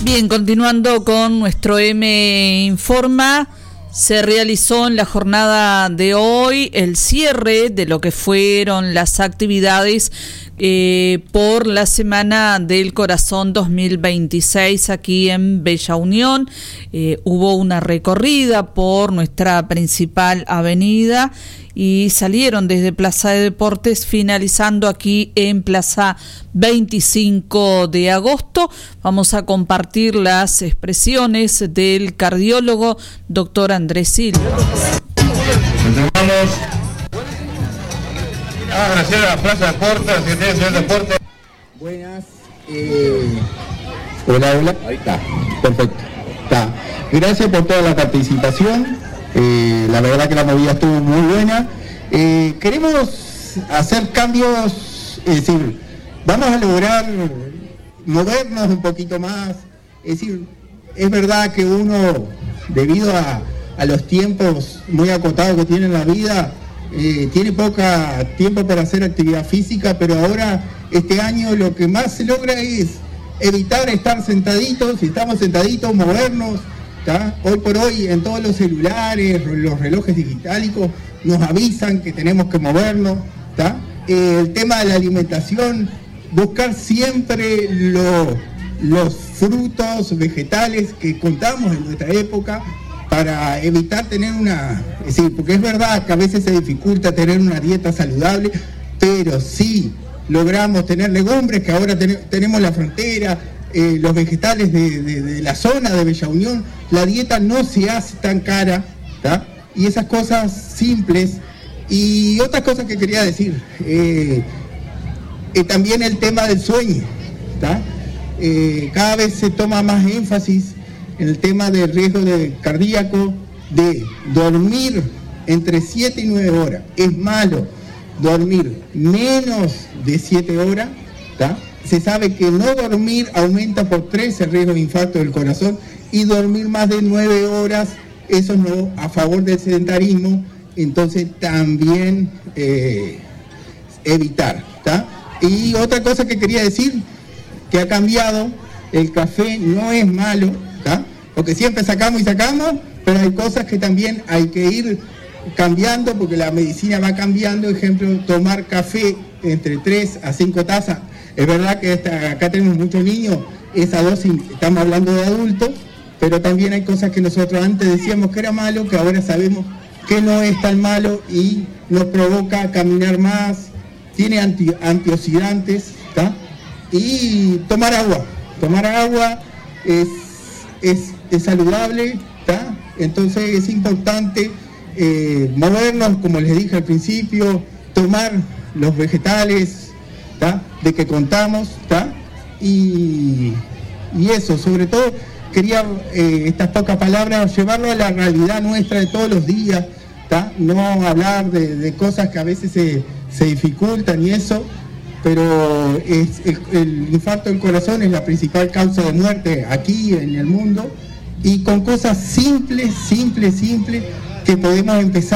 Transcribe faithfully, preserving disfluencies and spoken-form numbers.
Bien, continuando con nuestro M Informa, se realizó en la jornada de hoy el cierre de lo que fueron las actividades eh, por la Semana del Corazón dos mil veintiséis aquí en Bella Unión. Eh, hubo una recorrida por nuestra principal avenida y salieron desde Plaza de Deportes, finalizando aquí en Plaza veinticinco de agosto. Vamos a compartir las expresiones del cardiólogo doctor Andrés Silva. Continuamos. Ah, gracias a Plaza de Deportes, Secretaría de Deportes. Buenas. Eh... Hola, hola. Ahí está. Perfecto. Está. Gracias por toda la participación. Eh, la verdad que la movida estuvo muy buena. Eh, queremos hacer cambios, es decir, vamos a lograr movernos un poquito más. Es decir, es verdad que uno, debido a, a los tiempos muy acotados que tiene en la vida, eh, tiene poco tiempo para hacer actividad física, pero ahora, este año, lo que más se logra es evitar estar sentaditos. Si estamos sentaditos, movernos. ¿Tá? Hoy por hoy en todos los celulares, los relojes digitales nos avisan que tenemos que movernos. ¿Tá? Eh, el tema de la alimentación, buscar siempre lo, los frutos, vegetales que contamos en nuestra época para evitar tener una... Es decir, porque es verdad que a veces se dificulta tener una dieta saludable, pero sí logramos tener legumbres, que ahora ten, tenemos la frontera, Eh, los vegetales de, de, de la zona de Bella Unión, la dieta no se hace tan cara, ¿tá? Y esas cosas simples. Y otras cosas que quería decir, eh, eh, también el tema del sueño, ¿tá? Eh, cada vez se toma más énfasis en el tema del riesgo de cardíaco, de dormir entre siete y nueve horas. Es malo dormir menos de siete horas, ¿tá? Se sabe que no dormir aumenta por tres el riesgo de infarto del corazón, y dormir más de nueve horas, eso no, a favor del sedentarismo, entonces también eh, evitar, ¿tá? Y otra cosa que quería decir, que ha cambiado, el café no es malo, ¿tá? Porque siempre sacamos y sacamos, pero hay cosas que también hay que ir cambiando, porque la medicina va cambiando. Ejemplo, tomar café entre tres a cinco tazas. Es verdad que esta, acá tenemos muchos niños, esa dosis, estamos hablando de adultos, pero también hay cosas que nosotros antes decíamos que era malo, que ahora sabemos que no es tan malo y nos provoca caminar más, tiene anti, antioxidantes, ¿tá? Y tomar agua, tomar agua es, es, es saludable, ¿tá? Entonces es importante eh, movernos, como les dije al principio, tomar los vegetales, ¿tá? De que contamos, ¿tá? Y, y eso, sobre todo, quería eh, estas pocas palabras llevarlo a la realidad nuestra de todos los días, ¿tá? No hablar de, de cosas que a veces se, se dificultan y eso, pero es, el, el infarto del corazón es la principal causa de muerte aquí en el mundo, y con cosas simples, simples, simples, que podemos empezar